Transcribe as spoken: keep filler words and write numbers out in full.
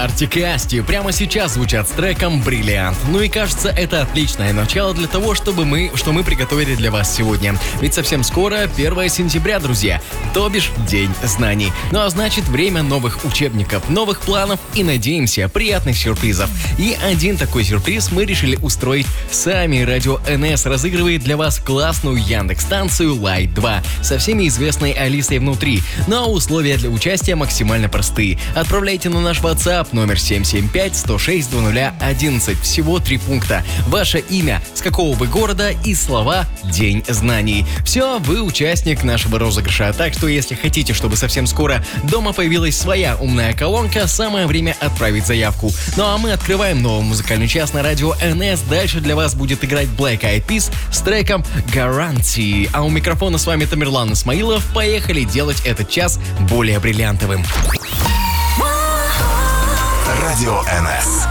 Артик и Асти прямо сейчас звучат с треком «Бриллиант». Ну и кажется, это отличное начало для того, чтобы мы, что мы приготовили для вас сегодня. Ведь совсем скоро первое сентября, друзья, то бишь День знаний. Ну а значит, время новых учебников, новых планов и, надеемся, приятных сюрпризов. И один такой сюрприз мы решили устроить сами. Радио эн эс разыгрывает для вас классную Яндекс-станцию Лайт два со всеми известной Алисой внутри. Ну а условия для участия максимально простые. Отправляйте на наш WhatsApp номер семь семь пять сто шесть двадцать одиннадцать. Всего три пункта. Ваше имя, с какого бы города и слова «День знаний». Все, вы участник нашего розыгрыша. Так что, если хотите, чтобы совсем скоро дома появилась своя умная колонка, самое время отправить заявку. Ну а мы открываем новый музыкальный час на радио эн эс. Дальше для вас будет играть Black Eyed Peas с треком «Guarantee». А у микрофона с вами Тамерлан Исмаилов. Поехали делать этот час более бриллиантовым. Радио эн эс.